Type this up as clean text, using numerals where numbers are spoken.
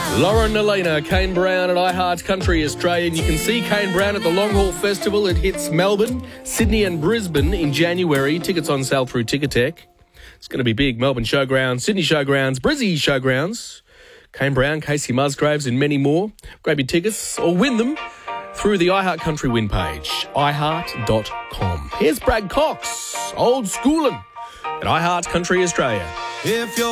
Lauren Elena, Kane Brown at iHeart Country Australia. And you can see Kane Brown at the Long Haul Festival. It hits Melbourne, Sydney and Brisbane in January. Tickets on sale through Ticketek. It's going to be big. Melbourne Showgrounds, Sydney Showgrounds, Brizzy Showgrounds. Kane Brown, Casey Musgraves and many more. Grab your tickets or win them through the iHeart Country win page, iHeart.com. Here's Brad Cox, old schoolin' at iHeart Country Australia. If you're